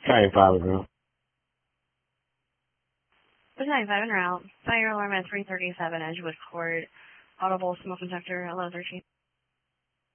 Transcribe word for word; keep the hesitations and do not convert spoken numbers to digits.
ninety-five is real. It's ninety-five en route. Fire alarm at three thirty-seven Edgewood Court. Audible smoke detector, hello thirteen.